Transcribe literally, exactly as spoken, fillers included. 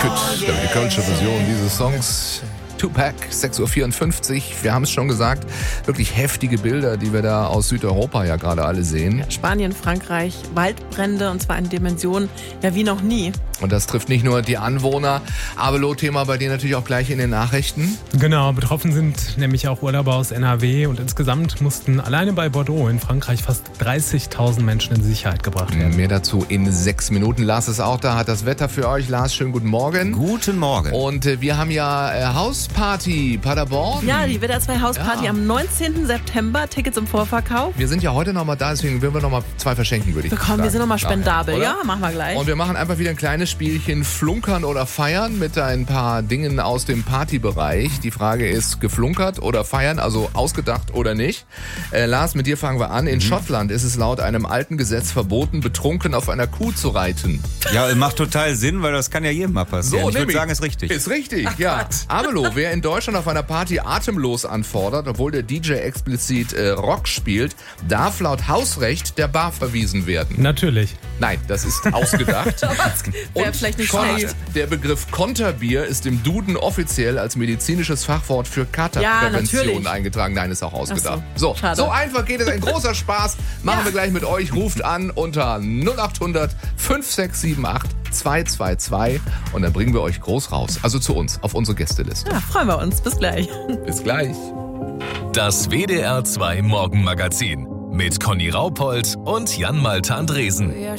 Gut, die kölsche Version dieses Songs. Tupac, sechs Uhr vierundfünfzig. Wir haben es schon gesagt, wirklich heftige Bilder, die wir da aus Südeuropa ja gerade alle sehen. Spanien, Frankreich, Waldbrände und zwar in Dimensionen ja wie noch nie. Und das trifft nicht nur die Anwohner. Abelo-Thema bei dir natürlich auch gleich in den Nachrichten. Genau, betroffen sind nämlich auch Urlauber aus N R W und insgesamt mussten alleine bei Bordeaux in Frankreich fast dreißigtausend Menschen in Sicherheit gebracht werden. Mehr dazu in sechs Minuten. Lars ist auch da, hat das Wetter für euch. Lars, schönen guten Morgen. Guten Morgen. Und äh, wir haben ja äh, Hausparty Paderborn. Ja, die W D R zwei Hausparty Ja. am neunzehnten September. Tickets im Vorverkauf. Wir sind ja heute nochmal da, deswegen würden wir nochmal zwei verschenken, würde ich Komm, sagen. wir sind nochmal spendabel. Nachher, Ja, oder? machen wir gleich. Und wir machen einfach wieder ein kleines Spielchen Flunkern oder Feiern mit ein paar Dingen aus dem Partybereich. Die Frage ist, geflunkert oder feiern, also ausgedacht oder nicht. Äh, Lars, mit dir fangen wir an. In mhm. Schottland ist es laut einem alten Gesetz verboten, betrunken auf einer Kuh zu reiten. Ja, macht total Sinn, weil das kann ja jedem mal passieren. ich würde nämlich. sagen, ist richtig. Ist richtig, ja. Abelo, wer in Deutschland auf einer Party atemlos anfordert, obwohl der D J explizit äh, Rock spielt, darf laut Hausrecht der Bar verwiesen werden. Natürlich. Nein, das ist ausgedacht. Wäre vielleicht nicht Kon- schlecht. Der Begriff Konterbier ist im Duden offiziell als medizinisches Fachwort für Ja, Katerprävention natürlich. eingetragen. Nein, ist auch ausgedacht. Ach so, So, schade. so einfach geht es. Ein großer Spaß. Machen Ja. wir gleich mit euch. Ruft an unter null acht hundert fünf sechs sieben acht zwei zwei zwei und dann bringen wir euch groß raus. Also zu uns, auf unsere Gästeliste. Ja, freuen wir uns. Bis gleich. Bis gleich. Das W D R zwei Morgenmagazin mit Conny Raupold und Jan Malte Andresen.